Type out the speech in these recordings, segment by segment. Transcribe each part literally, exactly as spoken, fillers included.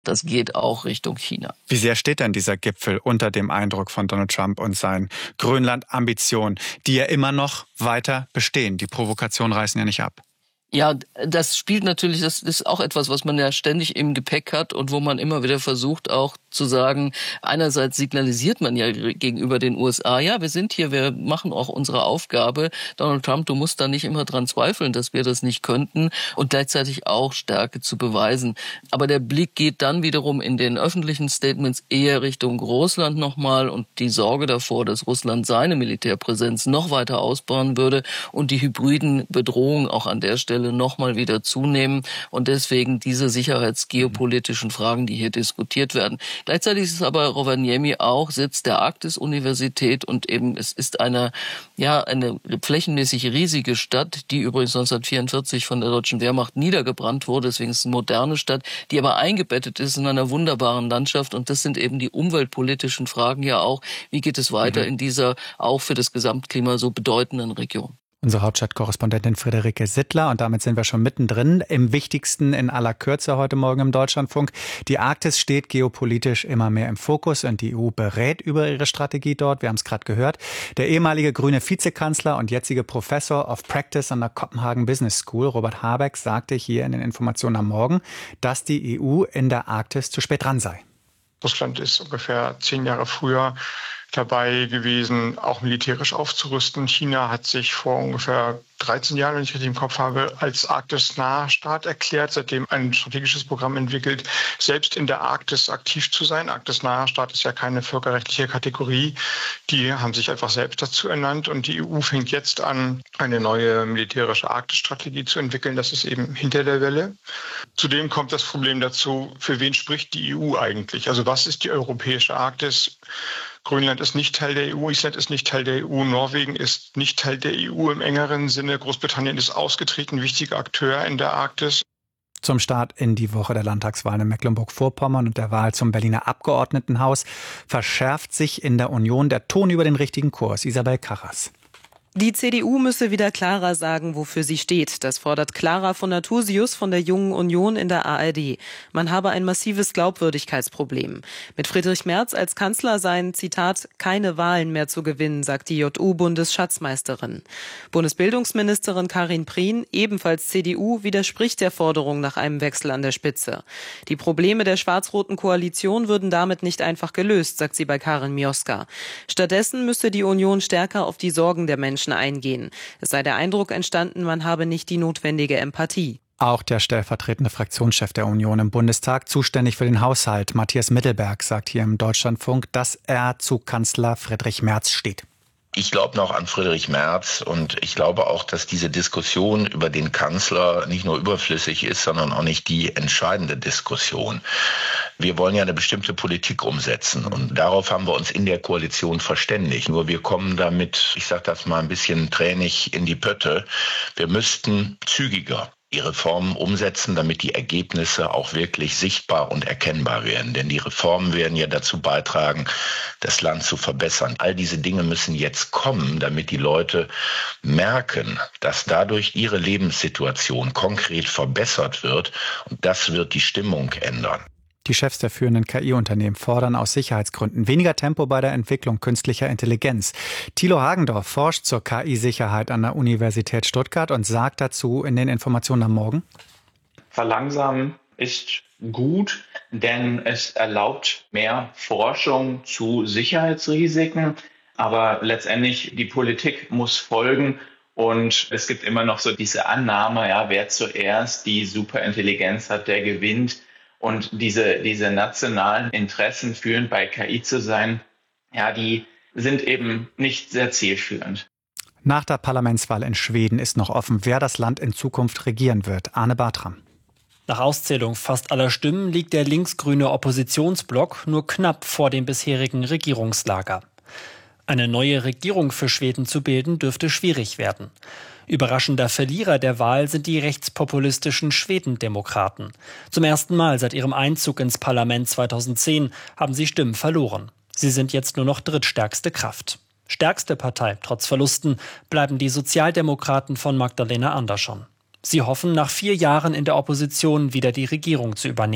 Das geht auch Richtung China. Wie sehr steht denn dieser Gipfel unter dem Eindruck von Donald Trump und seinen Grönland-Ambitionen, die ja immer noch weiter bestehen? Die Provokationen reißen ja nicht ab. Ja, das spielt natürlich, das ist auch etwas, was man ja ständig im Gepäck hat und wo man immer wieder versucht auch zu sagen, einerseits signalisiert man ja gegenüber den U S A, ja, wir sind hier, wir machen auch unsere Aufgabe. Donald Trump, du musst da nicht immer dran zweifeln, dass wir das nicht könnten und gleichzeitig auch Stärke zu beweisen. Aber der Blick geht dann wiederum in den öffentlichen Statements eher Richtung Russland nochmal und die Sorge davor, dass Russland seine Militärpräsenz noch weiter ausbauen würde und die hybriden Bedrohungen auch an der Stelle nochmal wieder zunehmen und deswegen diese sicherheitsgeopolitischen Fragen, die hier diskutiert werden. Gleichzeitig ist es aber Rovaniemi auch Sitz der Arktis-Universität und eben es ist eine, ja, eine flächenmäßig riesige Stadt, die übrigens neunzehnhundertvierundvierzig von der deutschen Wehrmacht niedergebrannt wurde. Deswegen ist es eine moderne Stadt, die aber eingebettet ist in einer wunderbaren Landschaft und das sind eben die umweltpolitischen Fragen ja auch. Wie geht es weiter mhm. in dieser auch für das Gesamtklima so bedeutenden Region? Unsere Hauptstadtkorrespondentin Friederike Sittler. Und damit sind wir schon mittendrin im Wichtigsten in aller Kürze heute Morgen im Deutschlandfunk. Die Arktis steht geopolitisch immer mehr im Fokus und die E U berät über ihre Strategie dort. Wir haben es gerade gehört. Der ehemalige grüne Vizekanzler und jetzige Professor of Practice an der Copenhagen Business School, Robert Habeck, sagte hier in den Informationen am Morgen, dass die E U in der Arktis zu spät dran sei. Russland ist ungefähr zehn Jahre früher dabei gewesen, auch militärisch aufzurüsten. China hat sich vor ungefähr dreizehn Jahren, wenn ich richtig im Kopf habe, als arktisnaher Staat erklärt, seitdem ein strategisches Programm entwickelt, selbst in der Arktis aktiv zu sein. Arktisnaher Staat ist ja keine völkerrechtliche Kategorie. Die haben sich einfach selbst dazu ernannt und die E U fängt jetzt an, eine neue militärische Arktisstrategie zu entwickeln. Das ist eben hinter der Welle. Zudem kommt das Problem dazu, für wen spricht die E U eigentlich? Also was ist die europäische Arktis? Grönland ist nicht Teil der E U, Island ist nicht Teil der E U, Norwegen ist nicht Teil der E U im engeren Sinne. Großbritannien ist ausgetreten, wichtiger Akteur in der Arktis. Zum Start in die Woche der Landtagswahlen in Mecklenburg-Vorpommern und der Wahl zum Berliner Abgeordnetenhaus verschärft sich in der Union der Ton über den richtigen Kurs. Isabel Karras. Die C D U müsse wieder klarer sagen, wofür sie steht. Das fordert Clara von Nathusius von der Jungen Union in der A R D. Man habe ein massives Glaubwürdigkeitsproblem. Mit Friedrich Merz als Kanzler seien, Zitat, keine Wahlen mehr zu gewinnen, sagt die J U-Bundesschatzmeisterin. Bundesbildungsministerin Karin Prien, ebenfalls C D U, widerspricht der Forderung nach einem Wechsel an der Spitze. Die Probleme der schwarz-roten Koalition würden damit nicht einfach gelöst, sagt sie bei Karin Mioska. Stattdessen müsse die Union stärker auf die Sorgen der Menschen eingehen. Es sei der Eindruck entstanden, man habe nicht die notwendige Empathie. Auch der stellvertretende Fraktionschef der Union im Bundestag, zuständig für den Haushalt, Matthias Mittelberg, sagt hier im Deutschlandfunk, dass er zu Kanzler Friedrich Merz steht. Ich glaube noch an Friedrich Merz und ich glaube auch, dass diese Diskussion über den Kanzler nicht nur überflüssig ist, sondern auch nicht die entscheidende Diskussion. Wir wollen ja eine bestimmte Politik umsetzen und darauf haben wir uns in der Koalition verständigt. Nur wir kommen damit, ich sage das mal ein bisschen tränig, in die Pötte. Wir müssten zügiger die Reformen umsetzen, damit die Ergebnisse auch wirklich sichtbar und erkennbar werden. Denn die Reformen werden ja dazu beitragen, das Land zu verbessern. All diese Dinge müssen jetzt kommen, damit die Leute merken, dass dadurch ihre Lebenssituation konkret verbessert wird. Und das wird die Stimmung ändern. Die Chefs der führenden K I-Unternehmen fordern aus Sicherheitsgründen weniger Tempo bei der Entwicklung künstlicher Intelligenz. Thilo Hagendorf forscht zur K I-Sicherheit an der Universität Stuttgart und sagt dazu in den Informationen am Morgen: Verlangsamen ist gut, denn es erlaubt mehr Forschung zu Sicherheitsrisiken. Aber letztendlich die Politik muss folgen. Und es gibt immer noch so diese Annahme, ja, wer zuerst die Superintelligenz hat, der gewinnt. Und diese, diese nationalen Interessen führen bei K I zu sein, ja, die sind eben nicht sehr zielführend. Nach der Parlamentswahl in Schweden ist noch offen, wer das Land in Zukunft regieren wird. Arne Bartram. Nach Auszählung fast aller Stimmen liegt der linksgrüne Oppositionsblock nur knapp vor dem bisherigen Regierungslager. Eine neue Regierung für Schweden zu bilden, dürfte schwierig werden. Überraschender Verlierer der Wahl sind die rechtspopulistischen Schwedendemokraten. Zum ersten Mal seit ihrem Einzug ins Parlament zweitausendzehn haben sie Stimmen verloren. Sie sind jetzt nur noch drittstärkste Kraft. Stärkste Partei, trotz Verlusten, bleiben die Sozialdemokraten von Magdalena Andersson. Sie hoffen, nach vier Jahren in der Opposition wieder die Regierung zu übernehmen.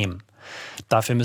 Dafür müssen